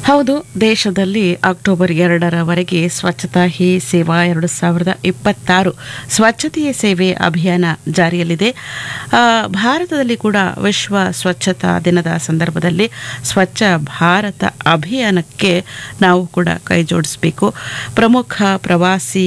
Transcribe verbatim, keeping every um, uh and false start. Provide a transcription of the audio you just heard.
ಹೌದು, ದೇಶದಲ್ಲಿ ಅಕ್ಟೋಬರ್ ಎರಡರವರೆಗೆ ಸ್ವಚ್ಛತಾ ಹಿ ಸೇವಾ ಎರಡು ಸಾವಿರದ ಇಪ್ಪತ್ತಾರು ಸ್ವಚ್ಛತೆಯ ಸೇವೆ ಅಭಿಯಾನ ಜಾರಿಯಲ್ಲಿದೆ. ಆ, ಭಾರತದಲ್ಲಿ ಕೂಡ ವಿಶ್ವ ಸ್ವಚ್ಛತಾ ದಿನದ ಸಂದರ್ಭದಲ್ಲಿ ಸ್ವಚ್ಛ ಭಾರತ ಅಭಿಯಾನಕ್ಕೆ ನಾವು ಕೂಡ ಕೈ ಜೋಡಿಸಬೇಕು. ಪ್ರಮುಖ ಪ್ರವಾಸಿ